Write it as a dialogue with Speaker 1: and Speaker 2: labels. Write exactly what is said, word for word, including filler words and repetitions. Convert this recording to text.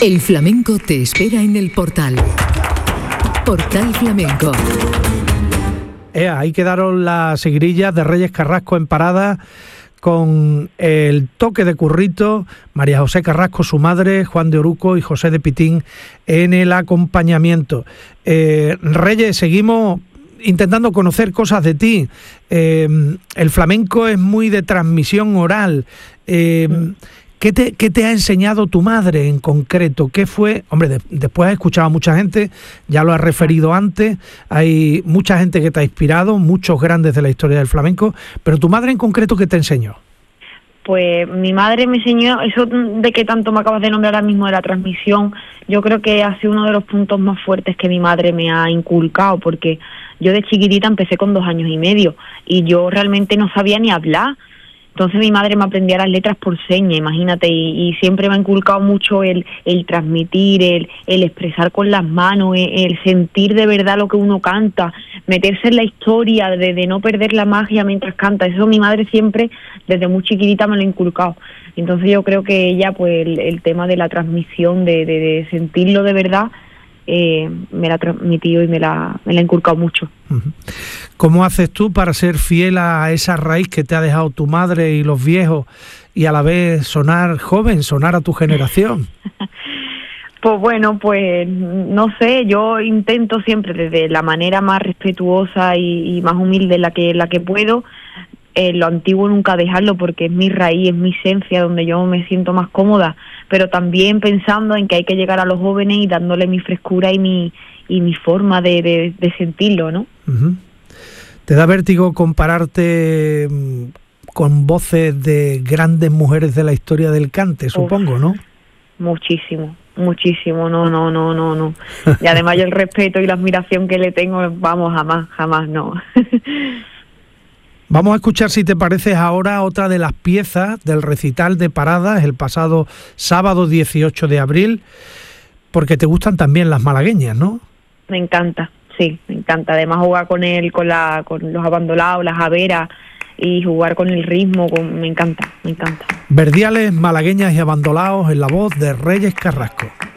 Speaker 1: El flamenco te espera en el portal. Portal Flamenco.
Speaker 2: Eh, ahí quedaron las seguirillas de Reyes Carrasco en parada, con el toque de Currito, María José Carrasco, su madre, Juan de Oruco y José de Pitín en el acompañamiento. Eh, Reyes, seguimos intentando conocer cosas de ti. Eh, el flamenco es muy de transmisión oral. Eh, ¿qué, te, ¿Qué te ha enseñado tu madre en concreto? ¿Qué fue? Hombre, de, después has escuchado a mucha gente, ya lo has referido antes, hay mucha gente que te ha inspirado, muchos grandes de la historia del flamenco, pero tu madre en concreto, ¿qué te enseñó?
Speaker 3: Pues mi madre me enseñó eso de que tanto me acabas de nombrar ahora mismo de la transmisión. Yo creo que ha sido uno de los puntos más fuertes que mi madre me ha inculcado, porque yo de chiquitita empecé con dos años y medio y yo realmente no sabía ni hablar. Entonces mi madre me aprendía las letras por señas, imagínate, y, y siempre me ha inculcado mucho el, el transmitir, el, el expresar con las manos, el, el sentir de verdad lo que uno canta, meterse en la historia, de, de no perder la magia mientras canta. Eso mi madre siempre, desde muy chiquitita, me lo ha inculcado. Entonces yo creo que ella, pues el, el tema de la transmisión, de, de, de sentirlo de verdad, Eh, me la ha transmitido y me la, me la ha inculcado mucho.
Speaker 2: ¿Cómo haces tú para ser fiel a esa raíz que te ha dejado tu madre y los viejos y a la vez sonar joven, sonar a tu generación?
Speaker 3: Pues bueno, pues no sé, yo intento siempre desde la manera más respetuosa y, y más humilde la que, la que puedo, eh, lo antiguo nunca dejarlo, porque es mi raíz, es mi esencia, donde yo me siento más cómoda, pero también pensando en que hay que llegar a los jóvenes y dándole mi frescura y mi y mi forma de, de, de sentirlo, ¿no? Uh-huh.
Speaker 2: ¿Te da vértigo compararte con voces de grandes mujeres de la historia del cante, supongo, Uf, ¿no?
Speaker 3: Muchísimo, muchísimo, no, no, no, no, no. Y además yo el respeto y la admiración que le tengo, vamos, jamás, jamás, no.
Speaker 2: Vamos a escuchar, si te parece, ahora otra de las piezas del recital de Paradas el pasado sábado dieciocho de abril, porque te gustan también las malagueñas, ¿no?
Speaker 3: Me encanta, sí, me encanta. Además jugar con él, con la, con los abandolados, las javeras y jugar con el ritmo, con, me encanta, me encanta.
Speaker 2: Verdiales, malagueñas y abandolados en la voz de Reyes Carrasco.